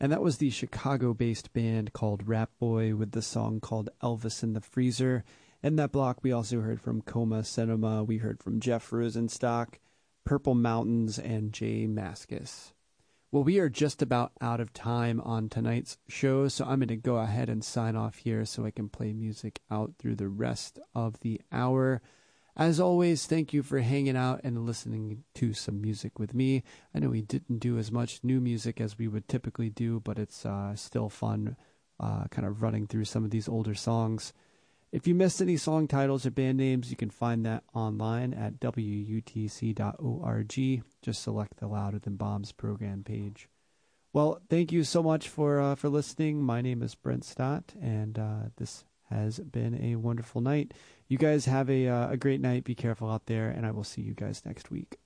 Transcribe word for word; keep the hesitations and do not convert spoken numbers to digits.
And that was the Chicago-based band called Rap Boy with the song called Elvis in the Freezer. In that block, we also heard from Coma Cinema, we heard from Jeff Rosenstock, Purple Mountains, and Jay Mascis. Well, we are just about out of time on tonight's show, so I'm going to go ahead and sign off here so I can play music out through the rest of the hour. As always, thank you for hanging out and listening to some music with me. I know we didn't do as much new music as we would typically do, but it's uh, still fun uh, kind of running through some of these older songs. If you missed any song titles or band names, you can find that online at w u t c dot org. Just select the Louder Than Bombs program page. Well, thank you so much for uh, for listening. My name is Brent Stott, and uh, this has been a wonderful night. You guys have a, uh, a great night. Be careful out there, and I will see you guys next week.